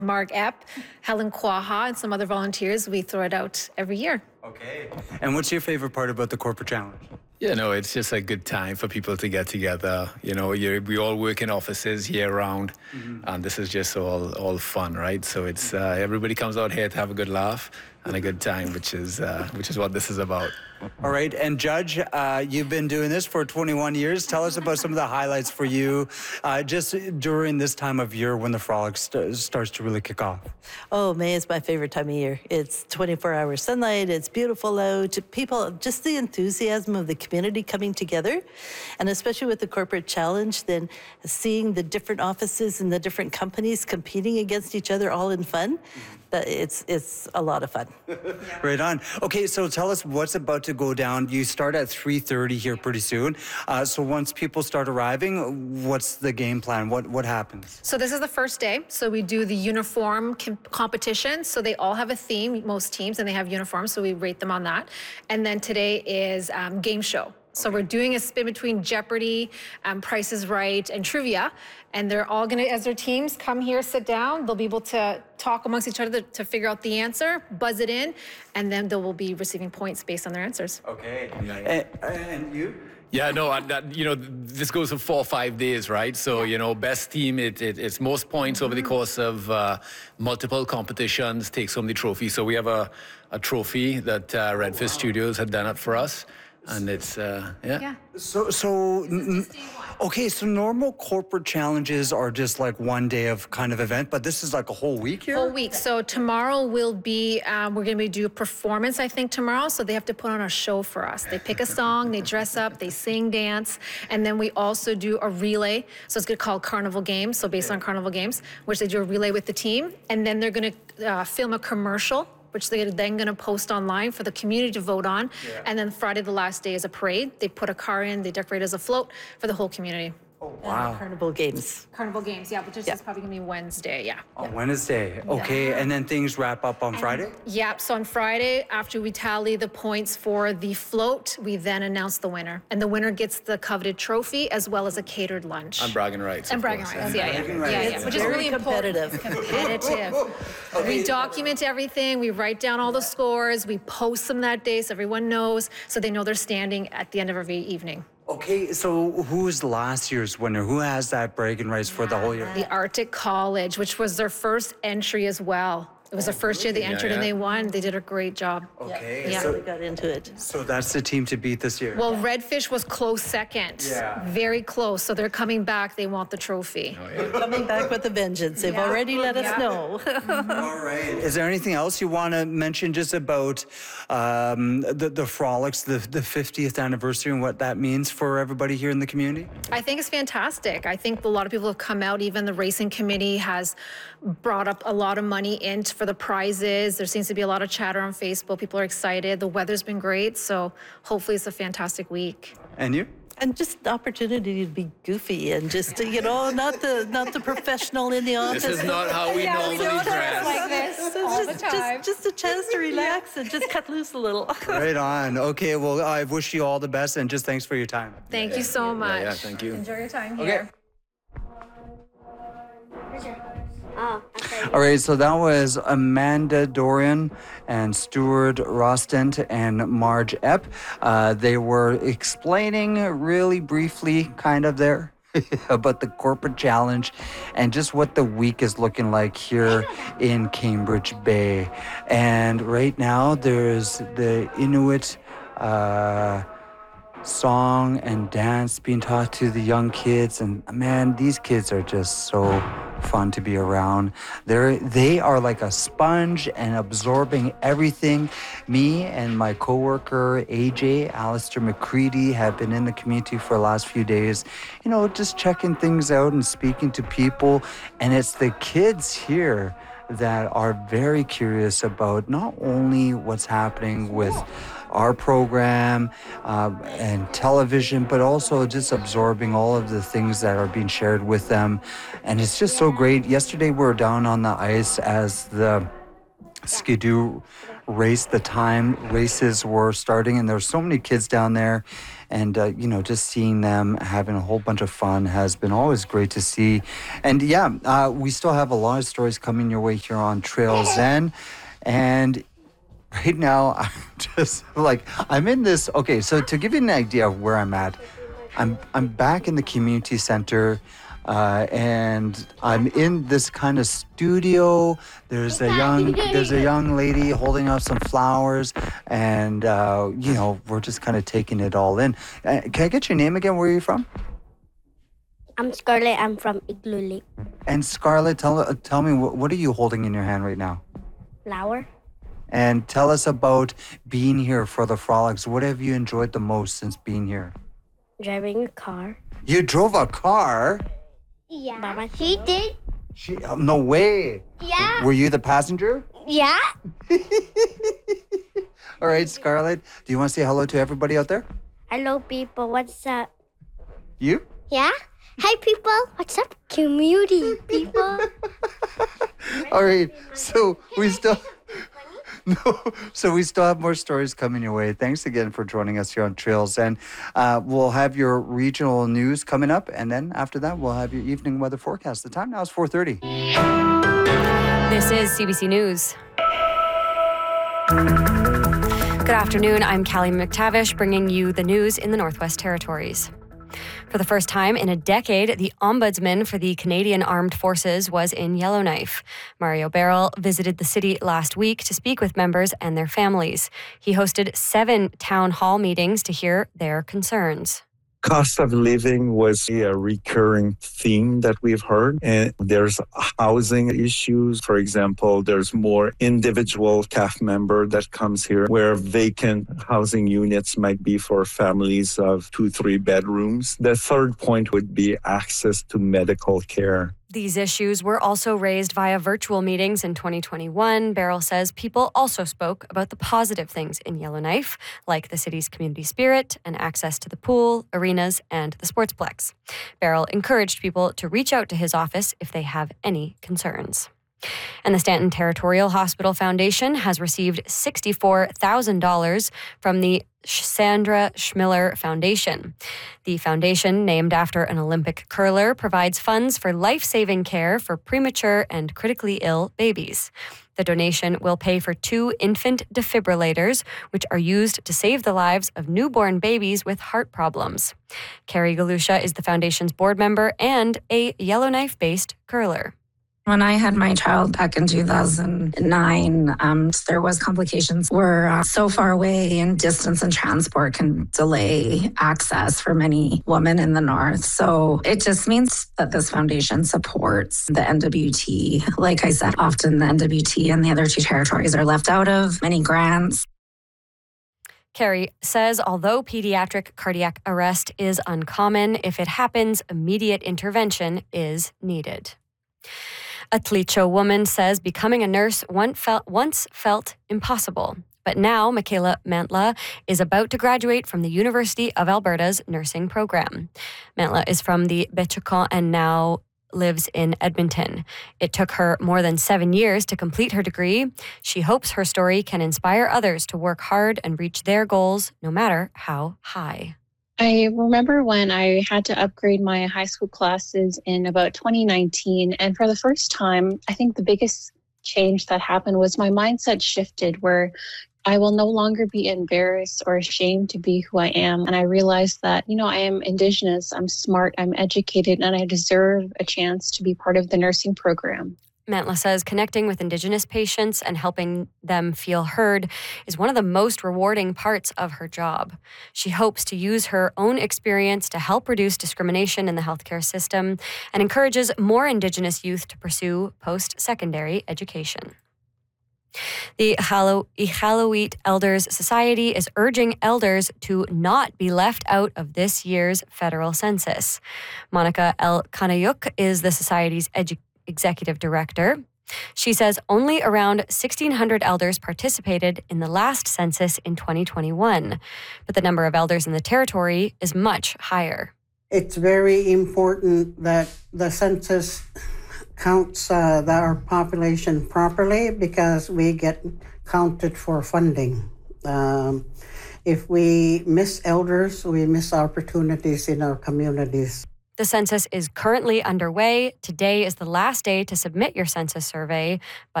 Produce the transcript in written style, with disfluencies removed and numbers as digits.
Mark Epp, Helen Quaha, and some other volunteers. We throw it out every year. Okay. And what's your favorite part about the corporate challenge? You know, it's just a good time for people to get together. You know, we all work in offices year round, and this is just all fun, right? So it's everybody comes out here to have a good laugh and a good time, which is what this is about. All right, and Judge, you've been doing this for 21 years. Tell us about some of the highlights for you just during this time of year when the frolic starts to really kick off. Oh, May is my favorite time of year. It's 24-hour sunlight, it's beautiful out, people, just the enthusiasm of the community coming together, and especially with the corporate challenge, then seeing the different offices and the different companies competing against each other all in fun. It's a lot of fun. Right on. Okay, so tell us what's about to go down. You start at 3:30 here pretty soon. So once people start arriving, what's the game plan? What happens? So this is the first day. So we do the uniform competition. So they all have a theme, most teams, and they have uniforms. So we rate them on that. And then today is game show. So we're doing a spin between Jeopardy, Price is Right, and Trivia. And they're all gonna, as their teams come here, sit down, they'll be able to talk amongst each other to figure out the answer, buzz it in, and then they will be receiving points based on their answers. Okay. And you? Yeah, no, you know, this goes for 4 or 5 days, right? So, you know, best team, it's most points over the course of multiple competitions, takes home the trophy. So we have a trophy that Redfish Studios had done it for us. And it's, yeah. Okay, so normal corporate challenges are just like one day of kind of event, but this is like a whole week here? Whole week. So tomorrow will be, we're going to do a performance, I think, tomorrow. So they have to put on a show for us. They pick a song, they dress up, they sing, dance, and then we also do a relay. So it's called Carnival Games, so based on Carnival Games, which they do a relay with the team. And then they're going to film a commercial, which they're then going to post online for the community to vote on. Yeah. And then Friday, the last day, is a parade. They put a car in, they decorate as a float for the whole community. Oh, wow. Carnival Games. Carnival Games, yeah, but this is probably going to be Wednesday, yeah. On Wednesday, okay. And then things wrap up on Friday? Yeah, so on Friday, after we tally the points for the float, we then announce the winner. And the winner gets the coveted trophy as well as a catered lunch. And bragging rights. And bragging rights, yeah. Which is really competitive. Competitive. We document everything, we write down all the scores, we post them that day so everyone knows, so they know they're standing at the end of every evening. Okay, so who's last year's winner? Who has that bragging rights for the whole year? The Arctic College, which was their first entry as well. It was the first year they entered and they won. They did a great job. Okay. Yeah, so they got into it. So that's the team to beat this year? Well, Redfish was close second. Yeah. Very close. So they're coming back. They want the trophy. They're coming back with a vengeance. They've already let us know. All right. Is there anything else you want to mention just about the frolics, the 50th anniversary and what that means for everybody here in the community? I think it's fantastic. I think a lot of people have come out. Even the racing committee has brought up a lot of money in for the prizes. There seems to be a lot of chatter on Facebook. People are excited. The weather's been great, so hopefully it's a fantastic week. And you? And just the opportunity to be goofy and just, you know, not the professional in the office. This is not how we normally dress. Like this all the time. Just a chance to relax and just cut loose a little. Right on. Okay, well, I wish you all the best and just thanks for your time. Thank you so much. Yeah, thank you. Enjoy your time here. Oh, okay. All right, so that was Amanda Dorian and Stuart Rostand and Marge Epp. They were explaining really briefly kind of there about the corporate challenge and just what the week is looking like here in Cambridge Bay. And right now there's the Inuit song and dance being taught to the young kids, and man, these kids are just so fun to be around. They are like a sponge and absorbing everything. Me and my coworker AJ, Alistair McCready, have been in the community for the last few days, you know, just checking things out and speaking to people. And it's the kids here that are very curious about not only what's happening with our program and television, but also just absorbing all of the things that are being shared with them. And it's just so great. Yesterday we were down on the ice as the Skidoo race. The time races were starting, and there's so many kids down there. And, just seeing them having a whole bunch of fun has been always great to see. And we still have a lot of stories coming your way here on Trail Zen. And right now, I'm just I'm in this. Okay, so to give you an idea of where I'm at, I'm back in the community center. And I'm in this kind of studio. There's a young lady holding up some flowers, and we're just kind of taking it all in. Can I get your name again? Where are you from? I'm Scarlett. I'm from Igloo Lake. And Scarlett, tell me, what are you holding in your hand right now? Flower. And tell us about being here for the Frolics. What have you enjoyed the most since being here? Driving a car. You drove a car? Yeah. Mama, she did. No way. Yeah. Were you the passenger? Yeah. All right, Scarlett, do you want to say hello to everybody out there? Hello, people. What's up? You? Yeah. Hi, people. What's up, community people? All right. So we still have more stories coming your way. Thanks again for joining us here on Trails. And we'll have your regional news coming up. And then after that, we'll have your evening weather forecast. The time now is 4:30. This is CBC News. Good afternoon. I'm Callie McTavish, bringing you the news in the Northwest Territories. For the first time in a decade, the ombudsman for the Canadian Armed Forces was in Yellowknife. Mario Barrell visited the city last week to speak with members and their families. He hosted 7 town hall meetings to hear their concerns. Cost of living was a recurring theme that we've heard. And there's housing issues. For example, there's more individual CAF member that comes here where vacant housing units might be for families of 2-3 bedrooms. The third point would be access to medical care. These issues were also raised via virtual meetings in 2021. Barrell says people also spoke about the positive things in Yellowknife, like the city's community spirit and access to the pool, arenas, and the sportsplex. Barrell encouraged people to reach out to his office if they have any concerns. And the Stanton Territorial Hospital Foundation has received $64,000 from the Sandra Schmiller Foundation. The foundation, named after an Olympic curler, provides funds for life-saving care for premature and critically ill babies. The donation will pay for 2 infant defibrillators, which are used to save the lives of newborn babies with heart problems. Carrie Galusha is the foundation's board member and a Yellowknife-based curler. When I had my child back in 2009, there was complications. We're so far away, and distance and transport can delay access for many women in the north. So it just means that this foundation supports the NWT. Like I said, often the NWT and the other 2 territories are left out of many grants. Carrie says although pediatric cardiac arrest is uncommon, if it happens, immediate intervention is needed. A Tlicho woman says becoming a nurse once felt impossible. But now Michaela Mantla is about to graduate from the University of Alberta's nursing program. Mantla is from the Betchakon and now lives in Edmonton. It took her more than 7 years to complete her degree. She hopes her story can inspire others to work hard and reach their goals, no matter how high. I remember when I had to upgrade my high school classes in about 2019. And for the first time, I think the biggest change that happened was my mindset shifted where I will no longer be embarrassed or ashamed to be who I am. And I realized that, I am Indigenous, I'm smart, I'm educated, and I deserve a chance to be part of the nursing program. Mantla says connecting with Indigenous patients and helping them feel heard is one of the most rewarding parts of her job. She hopes to use her own experience to help reduce discrimination in the healthcare system and encourages more Indigenous youth to pursue post-secondary education. The Iqaluit Elders Society is urging elders to not be left out of this year's federal census. Monica El Kanayuk is the society's executive director. She says only around 1,600 elders participated in the last census in 2021, but the number of elders in the territory is much higher. It's very important that the census counts our population properly because we get counted for funding. If we miss elders, we miss opportunities in our communities. The census is currently underway. Today is the last day to submit your census survey, but